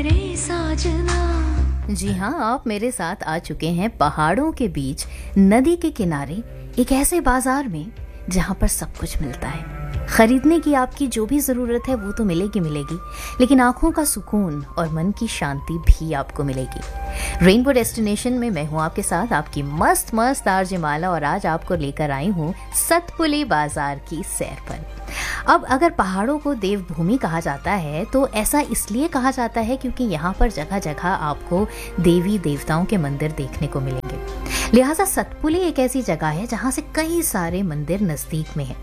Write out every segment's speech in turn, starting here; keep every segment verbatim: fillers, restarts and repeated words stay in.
रे साजना। जी हाँ, आप मेरे साथ आ चुके हैं पहाड़ों के बीच नदी के किनारे एक ऐसे बाजार में जहाँ पर सब कुछ मिलता है। खरीदने की आपकी जो भी ज़रूरत है वो तो मिलेगी मिलेगी लेकिन आंखों का सुकून और मन की शांति भी आपको मिलेगी। रेनबो डेस्टिनेशन में मैं हूँ आपके साथ, आपकी मस्त मस्त आरजे माला, और आज आपको लेकर आई हूँ सतपुली बाजार की सैर पर। अब अगर पहाड़ों को देवभूमि कहा जाता है तो ऐसा इसलिए कहा जाता है क्योंकि यहाँ पर जगह जगह आपको देवी देवताओं के मंदिर देखने को मिलेंगे। लिहाजा सतपुली एक ऐसी जगह है जहाँ से कई सारे मंदिर नज़दीक में हैं,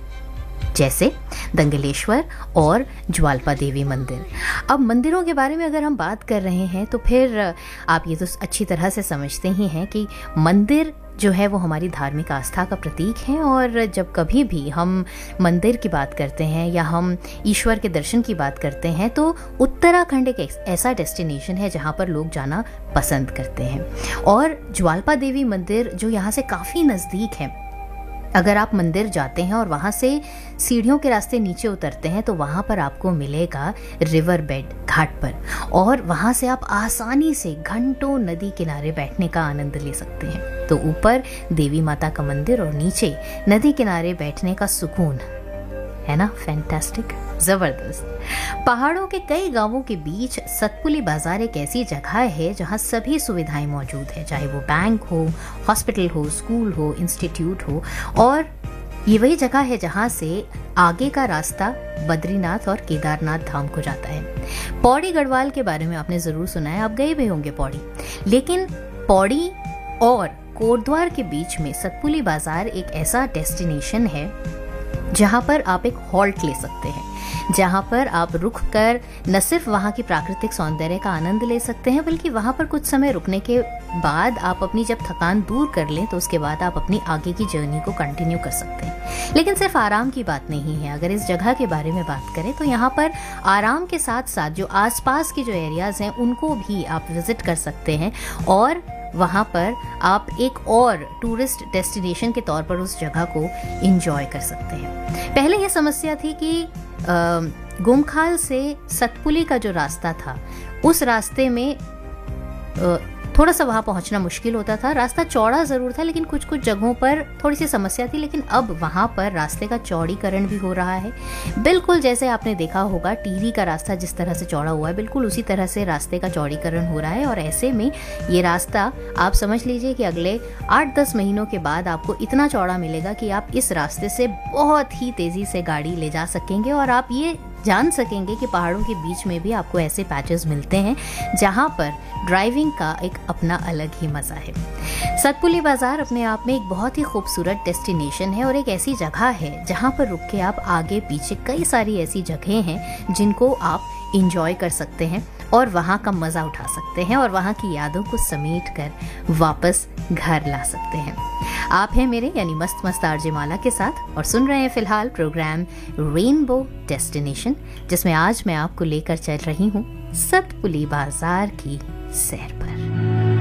जैसे दंगलेश्वर और ज्वालपा देवी मंदिर। अब मंदिरों के बारे में अगर हम बात कर रहे हैं तो फिर आप ये तो अच्छी तरह से समझते ही हैं कि मंदिर जो है वो हमारी धार्मिक आस्था का प्रतीक है, और जब कभी भी हम मंदिर की बात करते हैं या हम ईश्वर के दर्शन की बात करते हैं तो उत्तराखंड एक ऐसा डेस्टिनेशन है जहाँ पर लोग जाना पसंद करते हैं। और ज्वालपा देवी मंदिर जो यहाँ से काफ़ी नज़दीक है, अगर आप मंदिर जाते हैं और वहाँ से सीढ़ियों के रास्ते नीचे उतरते हैं तो वहाँ पर आपको मिलेगा रिवर बेड घाट पर, और वहाँ से आप आसानी से घंटों नदी किनारे बैठने का आनंद ले सकते हैं। तो ऊपर देवी माता का मंदिर और नीचे नदी किनारे बैठने का सुकून है ना, फैंटास्टिक, जबरदस्त। पहाड़ों के कई गांवों के बीच सतपुली बाजार एक ऐसी जगह है जहां सभी सुविधाएं मौजूद है, चाहे वो बैंक हो, हॉस्पिटल हो, स्कूल हो, इंस्टीट्यूट हो। और ये वही जगह है जहां से आगे का रास्ता बद्रीनाथ और केदारनाथ धाम को जाता है। पौड़ी गढ़वाल के बारे में आपने जरूर सुना है, आप गए भी होंगे पौड़ी। लेकिन पौड़ी और कोटद्वार के बीच में सतपुली बाजार एक ऐसा डेस्टिनेशन है जहाँ पर आप एक हॉल्ट ले सकते हैं, जहाँ पर आप रुक कर न सिर्फ वहाँ की प्राकृतिक सौंदर्य का आनंद ले सकते हैं बल्कि वहाँ पर कुछ समय रुकने के बाद आप अपनी जब थकान दूर कर लें तो उसके बाद आप अपनी आगे की जर्नी को कंटिन्यू कर सकते हैं। लेकिन सिर्फ आराम की बात नहीं है, अगर इस जगह के बारे में बात करें तो यहाँ पर आराम के साथ साथ जो आसपास के जो एरियाज हैं उनको भी आप विजिट कर सकते हैं, और वहाँ पर आप एक और टूरिस्ट डेस्टिनेशन के तौर पर उस जगह को एंजॉय कर सकते हैं। पहले यह समस्या थी कि गुमखाल से सतपुली का जो रास्ता था उस रास्ते में आ, थोड़ा सा वहाँ पहुँचना मुश्किल होता था। रास्ता चौड़ा ज़रूर था लेकिन कुछ कुछ जगहों पर थोड़ी सी समस्या थी, लेकिन अब वहाँ पर रास्ते का चौड़ीकरण भी हो रहा है। बिल्कुल जैसे आपने देखा होगा टिहरी का रास्ता जिस तरह से चौड़ा हुआ है, बिल्कुल उसी तरह से रास्ते का चौड़ीकरण हो रहा है। और ऐसे में ये रास्ता आप समझ लीजिए कि अगले आठ दस महीनों के बाद आपको इतना चौड़ा मिलेगा कि आप इस रास्ते से बहुत ही तेज़ी से गाड़ी ले जा सकेंगे, और आप ये जान सकेंगे कि पहाड़ों के बीच में भी आपको ऐसे पैचेस मिलते हैं जहां पर ड्राइविंग का एक अपना अलग ही मज़ा है। सतपुली बाजार अपने आप में एक बहुत ही खूबसूरत डेस्टिनेशन है और एक ऐसी जगह है जहां पर रुक के आप आगे पीछे कई सारी ऐसी जगहें हैं जिनको आप इंजॉय कर सकते हैं और वहाँ का मज़ा उठा सकते हैं और वहाँ की यादों को समेट कर वापस घर ला सकते हैं। आप हैं मेरे यानी मस्त मस्त आरजे माला के साथ और सुन रहे हैं फिलहाल प्रोग्राम रेनबो डेस्टिनेशन, जिसमें आज मैं आपको लेकर चल रही हूँ सतपुली बाजार की सैर पर।